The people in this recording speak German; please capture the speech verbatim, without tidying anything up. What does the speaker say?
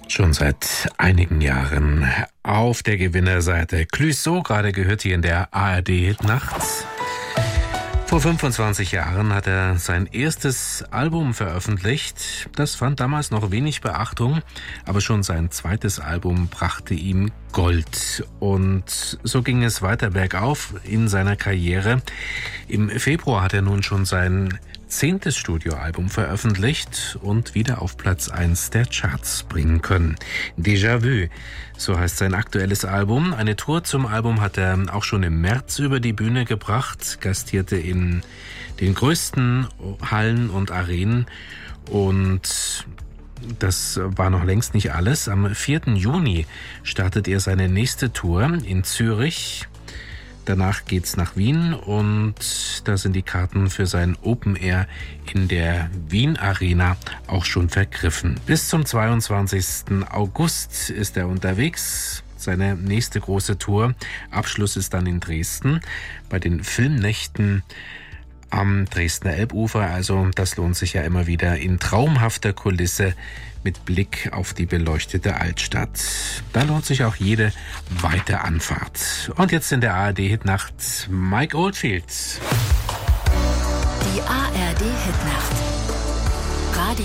Schon seit einigen Jahren auf der Gewinnerseite. Clouseau, gerade gehört hier in der A R D-Hitnacht. Vor fünfundzwanzig Jahren hat er sein erstes Album veröffentlicht. Das fand damals noch wenig Beachtung, aber schon sein zweites Album brachte ihm Gold. Und so ging es weiter bergauf in seiner Karriere. Im Februar hat er nun schon sein zehntes Studioalbum veröffentlicht und wieder auf Platz eins der Charts bringen können. Déjà-vu, so heißt sein aktuelles Album. Eine Tour zum Album hat er auch schon im März über die Bühne gebracht, gastierte in den größten Hallen und Arenen und das war noch längst nicht alles. Am vierten Juni startet er seine nächste Tour in Zürich. Danach geht's nach Wien und da sind die Karten für sein Open Air in der Wien Arena auch schon vergriffen. Bis zum zweiundzwanzigsten August ist er unterwegs. Seine nächste große Tour. Abschluss ist dann in Dresden bei den Filmnächten am Dresdner Elbufer. Also das lohnt sich ja immer wieder in traumhafter Kulisse mit Blick auf die beleuchtete Altstadt. Da lohnt sich auch jede weite Anfahrt. Und jetzt in der A R D-Hitnacht Mike Oldfield. Die A R D-Hitnacht.